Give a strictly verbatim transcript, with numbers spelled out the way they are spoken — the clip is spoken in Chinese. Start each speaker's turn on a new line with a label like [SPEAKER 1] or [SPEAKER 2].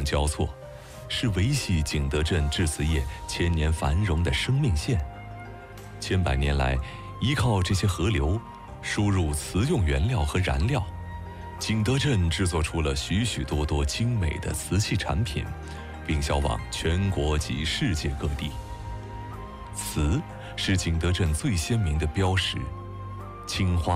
[SPEAKER 1] 交错，是维系景德镇制瓷业千年繁荣的生命线。千百年来，依靠这些河流输入瓷用原料和燃料，景德镇制作出了许许多多精美的瓷器产品，并销往全国及世界各地。瓷是景德镇最鲜明的标识，青花